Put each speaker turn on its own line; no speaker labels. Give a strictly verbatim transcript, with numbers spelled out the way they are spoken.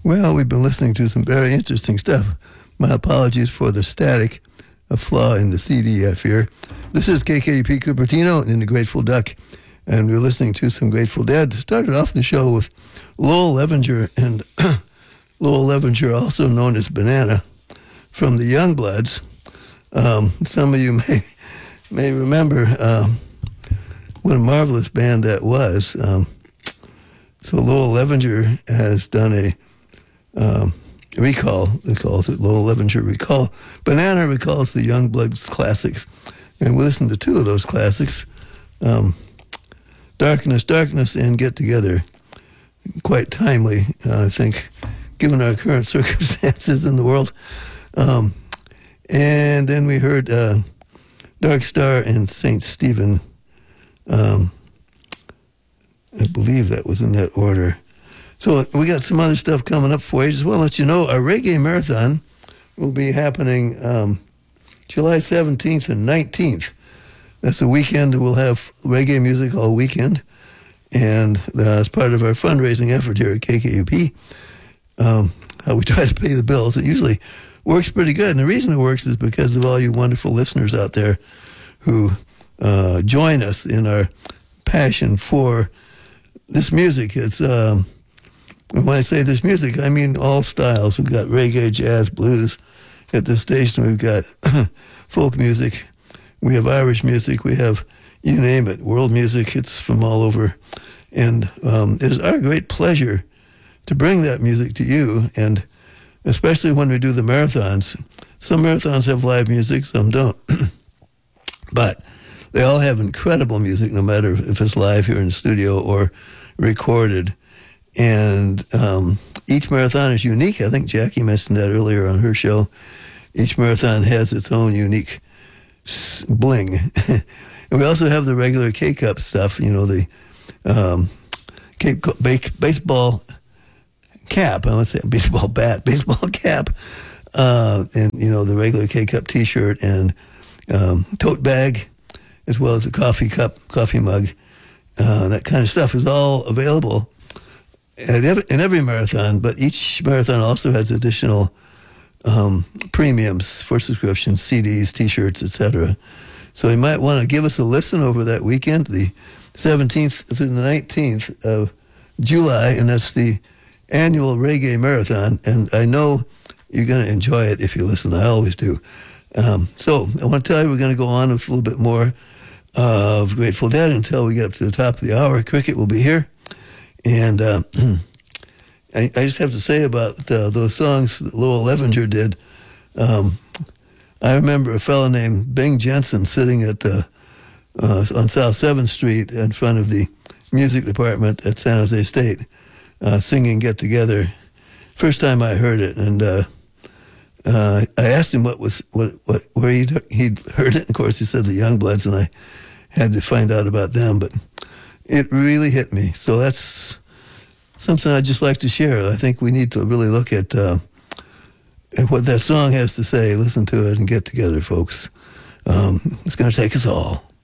Well, we've been listening to some very interesting stuff. My apologies for the static, a flaw in the C D, I fear. This is K K U P Cupertino and the Grateful Duck, and we're listening to some Grateful Dead. Started off the show with Lowell Levenger, and Lowell Levenger, also known as Banana, from the Youngbloods. Um, some of you may may remember um, what a marvelous band that was. Um, so Lowell Levenger has done a um, recall, they call it Lowell Levenger Recall. Banana recalls the Youngbloods classics, and we listened to two of those classics, um, Darkness, Darkness, and Get Together. Quite timely, uh, I think, given our current circumstances in the world. Um, and then we heard uh, Dark Star and Saint Stephen. Um, I believe that was in that order. So we got some other stuff coming up for you. Just want to let you know our Reggae Marathon will be happening um, July seventeenth and nineteenth. That's a weekend. We'll have reggae music all weekend. And uh, as part of our fundraising effort here at K K U P, um, how we try to pay the bills, it usually works pretty good. And the reason it works is because of all you wonderful listeners out there who uh, join us in our passion for this music. It's um, when I say this music, I mean all styles. We've got reggae, jazz, blues. At this station, we've got folk music. We have Irish music. We have, you name it, world music. It's from all over. And um, it is our great pleasure to bring that music to you, and especially when we do the marathons. Some marathons have live music, some don't. But they all have incredible music, no matter if it's live here in the studio or recorded. And um, each marathon is unique. I think Jackie mentioned that earlier on her show. Each marathon has its own unique bling. And we also have the regular K-Cup stuff, you know, the um, Cape baseball cap, I want to say baseball bat, baseball cap, uh, and, you know, the regular K-Cup T-shirt and um, tote bag, as well as a coffee cup, coffee mug. Uh, that kind of stuff is all available at every, in every marathon, but each marathon also has additional um, premiums for subscriptions, C Ds, T-shirts, et cetera. So you might want to give us a listen over that weekend, the seventeenth through the nineteenth of July, and that's the annual Reggae Marathon. And I know you're going to enjoy it if you listen. I always do. Um, so I want to tell you we're going to go on with a little bit more of Grateful Dead until we get up to the top of the hour. Cricket will be here. And uh, I, I just have to say about uh, those songs that Lowell Levenger did. Um, I remember a fellow named Bing Jensen sitting at the, uh, on South seventh Street in front of the music department at San Jose State, uh, singing Get Together. First time I heard it, and uh, uh, I asked him what was what, what where he'd, he'd heard it. Of course, he said the Youngbloods, and I had to find out about them, but it really hit me. So that's something I'd just like to share. I think we need to really look at, uh, at what that song has to say, listen to it, and get together, folks. Um, it's going to take us all.